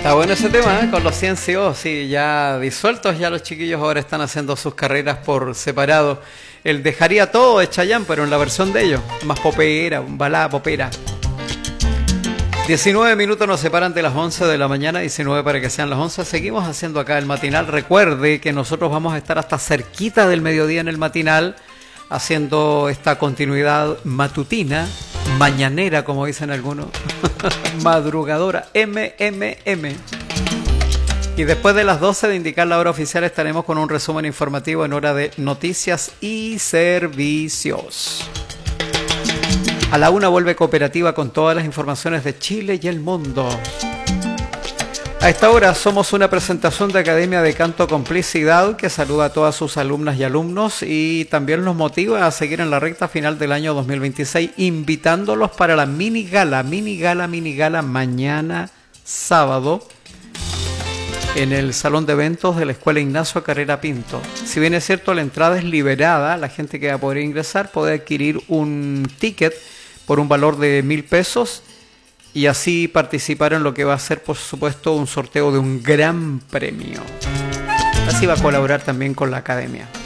Está bueno ese tema, ¿eh? Con los CNCO, sí, ya disueltos, ya los chiquillos ahora están haciendo sus carreras por separado. El Dejaría Todo de Chayanne, pero en la versión de ellos, más popera, balada popera. 19 minutos nos separan de las 11 de la mañana, 19 para que sean las 11. Seguimos haciendo acá el matinal. Recuerde que nosotros vamos a estar hasta cerquita del mediodía en el matinal, haciendo esta continuidad matutina, mañanera, como dicen algunos, madrugadora, MMM. Y después de las 12 de indicar la hora oficial estaremos con un resumen informativo en hora de noticias y servicios. A la 1 vuelve Cooperativa con todas las informaciones de Chile y el mundo. A esta hora somos una presentación de Academia de Canto Complicidad que saluda a todas sus alumnas y alumnos y también nos motiva a seguir en la recta final del año 2026, invitándolos para la mini gala mañana sábado en el salón de eventos de la Escuela Ignacio Carrera Pinto. Si bien es cierto, la entrada es liberada, la gente que va a poder ingresar puede adquirir un ticket por un valor de 1.000 pesos y así participar en lo que va a ser, por supuesto, un sorteo de un gran premio. Así va a colaborar también con la academia.